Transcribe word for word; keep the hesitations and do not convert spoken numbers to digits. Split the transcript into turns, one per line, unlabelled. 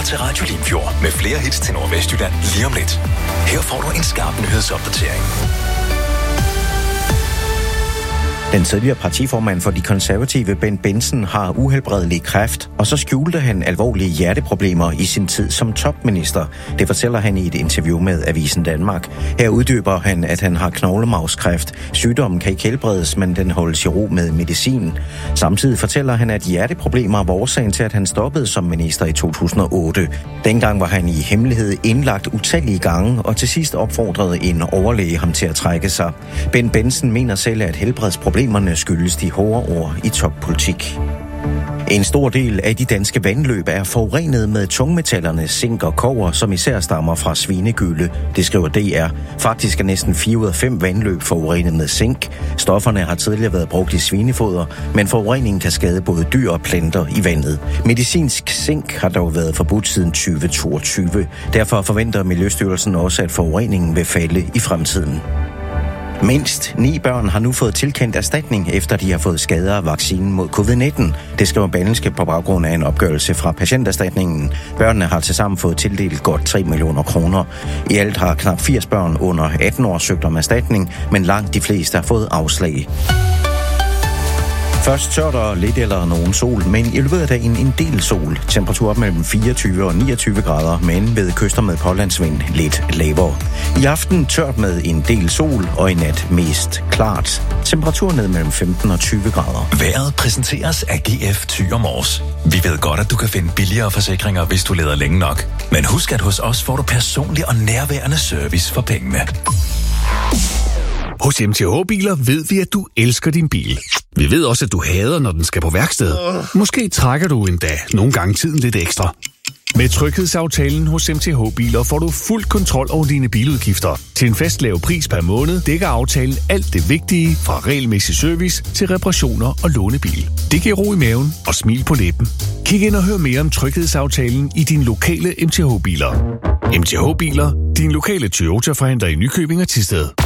til Radio Limfjord med flere hits til Nordvestjylland lige om lidt. Her får du en skarp nyhedsopdatering.
Den tidligere partiformand for de konservative, Bendt Bendtsen, har uhelbredelig kræft, og så skjulte han alvorlige hjerteproblemer i sin tid som topminister. Det fortæller han i et interview med Avisen Danmark. Her uddyber han, at han har knoglemarvskræft. Sygdommen kan ikke helbredes, men den holdes i ro med medicin. Samtidig fortæller han, at hjerteproblemer var årsagen til, at han stoppede som minister i to tusind og otte. Dengang var han i hemmelighed indlagt utallige gange, og til sidst opfordrede en overlæge ham til at trække sig. Bendt Bendtsen mener selv, at helbredsproblemer Problemerne skyldes de hårde ord i toppolitik. En stor del af de danske vandløb er forurenet med tungmetallerne zink og kobber, som især stammer fra svinegylde. Det skriver D R. Faktisk er næsten fire ud af fem vandløb forurenet med zink. Stofferne har tidligere været brugt i svinefoder, men forureningen kan skade både dyr og planter i vandet. Medicinsk zink har dog været forbudt siden tyve toogtyve. Derfor forventer Miljøstyrelsen også, at forureningen vil falde i fremtiden. Mindst ni børn har nu fået tilkendt erstatning, efter de har fået skader af vaccinen mod covid nitten. Det skriver Berlingske på baggrund af en opgørelse fra patienterstatningen. Børnene har tilsammen fået tildelt godt tre millioner kroner. I alt har knap firs børn under atten år søgt om erstatning, men langt de fleste har fået afslag. Først tørt og lidt eller nogen sol, men i løbet af dagen en del sol. Temperatur op mellem fireogtyve og niogtyve grader, men ved kyster med pålandsvind lidt lavere. I aften tørt med en del sol, og i nat mest klart. Temperatur ned mellem femten og tyve grader.
Vejret præsenteres af G F Thyre Mors. Vi ved godt, at du kan finde billigere forsikringer, hvis du leder længe nok. Men husk, at hos os får du personlig og nærværende service for pengene.
Hos M T H-biler ved vi, at du elsker din bil. Vi ved også, at du hader, når den skal på værksted. Måske trækker du endda nogle gange tiden lidt ekstra. Med tryghedsaftalen hos M T H-biler får du fuld kontrol over dine biludgifter. Til en fast lav pris per måned dækker aftalen alt det vigtige, fra regelmæssig service til reparationer og lånebil. Det giver ro i maven og smil på læben. Kig ind og hør mere om tryghedsaftalen i din lokale M T H-biler. M T H-biler, din lokale Toyota-forhandler i Nykøbing og Thisted.